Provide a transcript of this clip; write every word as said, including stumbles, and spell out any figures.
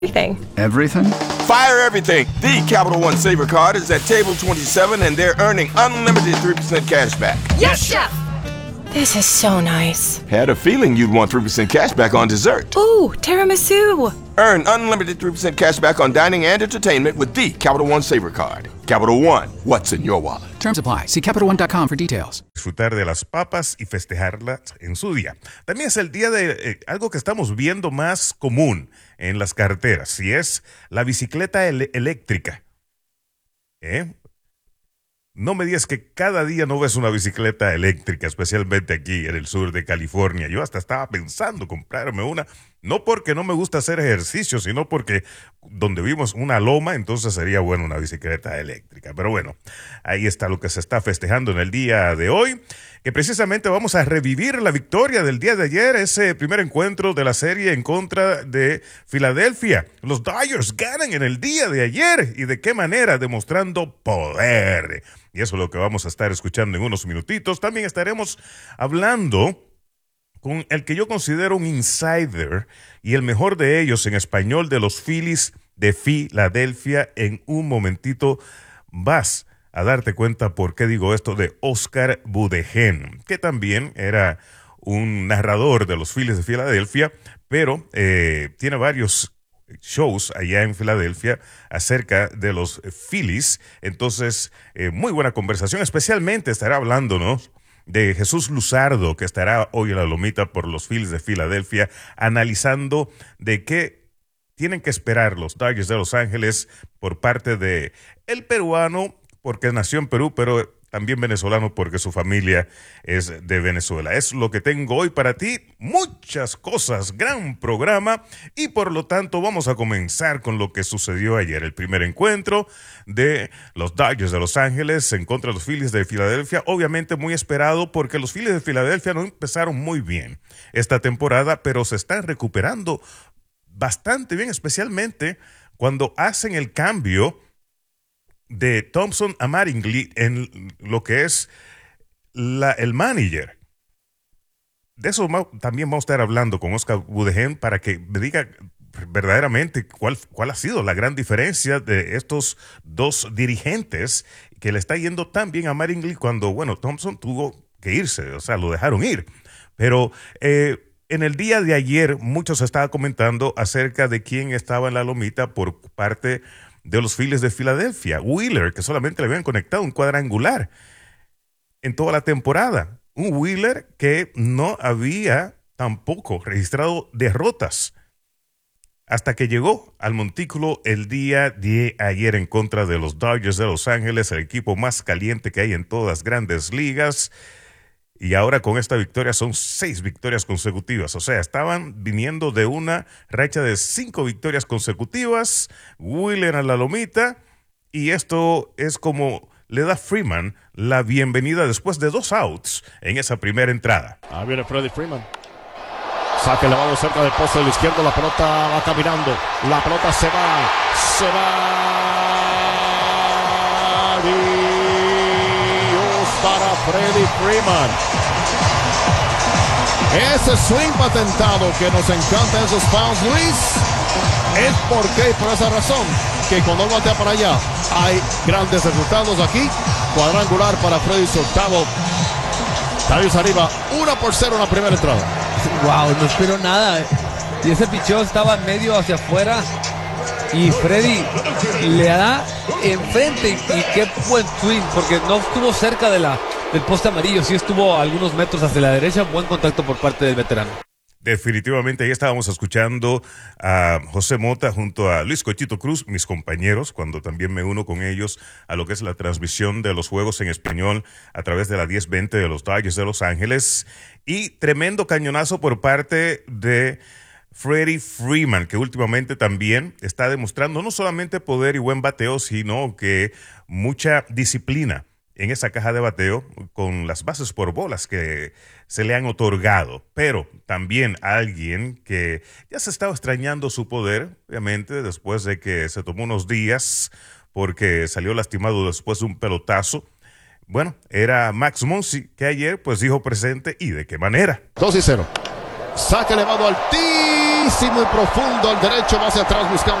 Everything. Everything? Fire everything. The Capital One Saver Card is at table twenty-seven and they're earning unlimited three percent cash back. Yes, Chef! This is so nice. Had a feeling you'd want three percent cash back on dessert. Ooh, tiramisu. Earn unlimited three percent cash back on dining and entertainment with the Capital One Saver Card. Capital One, what's in your wallet? Terms apply. See Capital One dot com for details. Disfrutar de las papas y festejarlas en su día. También es el día de eh, algo que estamos viendo más común en las carreteras, y es la bicicleta ele- eléctrica. ¿Eh? No me digas que cada día no ves una bicicleta eléctrica, especialmente aquí en el sur de California. Yo hasta estaba pensando comprarme una, no porque no me gusta hacer ejercicio, sino porque donde vivimos una loma, entonces sería bueno una bicicleta eléctrica. Pero bueno, ahí está lo que se está festejando en el día de hoy, que precisamente vamos a revivir la victoria del día de ayer, ese primer encuentro de la serie en contra de Filadelfia. Los Dodgers ganan en el día de ayer, y de qué manera, demostrando poder. Y eso es lo que vamos a estar escuchando en unos minutitos. También estaremos hablando con el que yo considero un insider y el mejor de ellos en español de los Phillies de Filadelfia. En un momentito vas a darte cuenta por qué digo esto de Oscar Budegen, que también era un narrador de los Phillies de Filadelfia, pero eh, tiene varios shows allá en Filadelfia acerca de los Phillies. Entonces, eh, muy buena conversación. Especialmente estará hablándonos de Jesús Luzardo, que estará hoy en la lomita por los Phillies de Filadelfia, analizando de qué tienen que esperar los Dodgers de Los Ángeles por parte de el peruano, porque nació en Perú, pero también venezolano porque su familia es de Venezuela. Es lo que tengo hoy para ti. Muchas cosas, gran programa, y por lo tanto vamos a comenzar con lo que sucedió ayer. El primer encuentro de los Dodgers de Los Ángeles en contra de los Phillies de Filadelfia. Obviamente muy esperado, porque los Phillies de Filadelfia no empezaron muy bien esta temporada, pero se están recuperando bastante bien, especialmente cuando hacen el cambio de Thompson a Mattingly en lo que es la, el manager. De eso también vamos a estar hablando con Oscar Budegen para que me diga verdaderamente cuál, cuál ha sido la gran diferencia de estos dos dirigentes, que le está yendo tan bien a Mattingly cuando, bueno, Thompson tuvo que irse, o sea, lo dejaron ir. Pero eh, en el día de ayer muchos estaban comentando acerca de quién estaba en la lomita por parte de los Phillies de Filadelfia. Wheeler, que solamente le habían conectado un cuadrangular en toda la temporada. Un Wheeler que no había tampoco registrado derrotas hasta que llegó al montículo el día de ayer en contra de los Dodgers de Los Ángeles, el equipo más caliente que hay en todas las grandes ligas. Y ahora con esta victoria son seis victorias consecutivas. O sea, estaban viniendo de una racha de cinco victorias consecutivas. Wheeler a la lomita. Y esto es como le da Freeman la bienvenida después de dos outs en esa primera entrada. Ahí viene Freddie Freeman. Saque elevado cerca del poste de la izquierda. La pelota va caminando. La pelota se va. Se va. Para Freddie Freeman. Ese swing patentado que nos encanta en esos fouls, Luis, es porque y por esa razón que cuando él batea para allá hay grandes resultados aquí. Cuadrangular para Freddie, su octavo. Darius arriba, uno por cero en la primera entrada. Wow, no espero nada. Y ese picheo estaba medio hacia afuera y Freddy le da enfrente, y qué buen swing, porque no estuvo cerca de la, del poste amarillo, sí estuvo a algunos metros hacia la derecha. Buen contacto por parte del veterano. Definitivamente, ahí estábamos escuchando a José Mota junto a Luis Cochito Cruz, mis compañeros, cuando también me uno con ellos a lo que es la transmisión de los juegos en español a través de la diez veinte de los Dodgers de Los Ángeles. Y tremendo cañonazo por parte de Freddie Freeman, que últimamente también está demostrando no solamente poder y buen bateo, sino que mucha disciplina en esa caja de bateo con las bases por bolas que se le han otorgado. Pero también alguien que ya se estaba extrañando su poder, obviamente, después de que se tomó unos días porque salió lastimado después de un pelotazo. Bueno, era Max Muncy, que ayer pues dijo presente, y de qué manera. dos y cero. Saque elevado al tiro. larguísimo y profundo al derecho, va hacia atrás buscando